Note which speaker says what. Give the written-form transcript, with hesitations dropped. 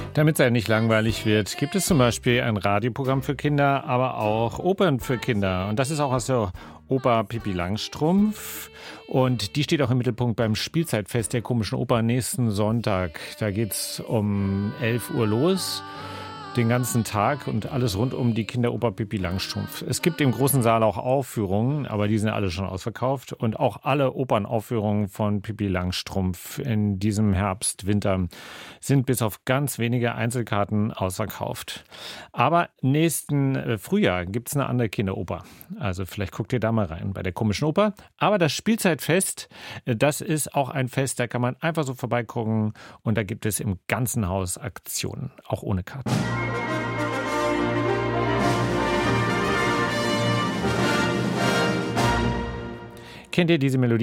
Speaker 1: Damit es einem nicht langweilig wird, gibt es zum Beispiel ein Radioprogramm für Kinder, aber auch Opern für Kinder. Und das ist auch aus der Oper Pippi Langstrumpf. Und die steht auch im Mittelpunkt beim Spielzeitfest der Komischen Oper nächsten Sonntag. Da geht's um 11 Uhr los. Den ganzen Tag und alles rund um die Kinderoper Pippi Langstrumpf. Es gibt im großen Saal auch Aufführungen, aber die sind alle schon ausverkauft. Und auch alle Opernaufführungen von Pippi Langstrumpf in diesem Herbst, Winter sind bis auf ganz wenige Einzelkarten ausverkauft. Aber nächsten Frühjahr gibt es eine andere Kinderoper. Also vielleicht guckt ihr da mal rein bei der Komischen Oper. Aber das Spielzeitfest, das ist auch ein Fest, da kann man einfach so vorbeigucken. Und da gibt es im ganzen Haus Aktionen, auch ohne Karten. Kennt ihr diese Melodie?